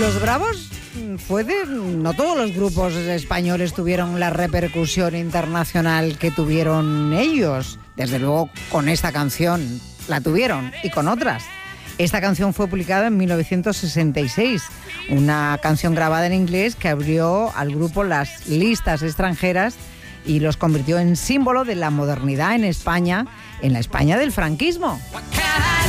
Los Bravos no todos los grupos españoles tuvieron la repercusión internacional que tuvieron ellos. Desde luego con esta canción la tuvieron y con otras. Esta canción fue publicada en 1966, una canción grabada en inglés que abrió al grupo las listas extranjeras y los convirtió en símbolo de la modernidad en España, en la España del franquismo.